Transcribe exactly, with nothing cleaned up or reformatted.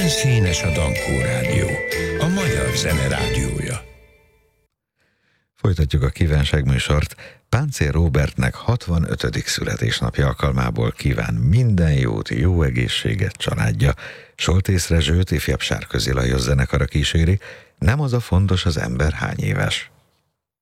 Színes a Dankó Rádió, a magyar zene rádiója. Folytatjuk a kívánságműsort. Páncél Róbertnek hatvanötödik születésnapja alkalmából kíván minden jót, jó egészséget családja. Soltész Rezsőt ifjabb Sárközi Lajos zenekara kíséri. Nem az a fontos, az ember hány éves.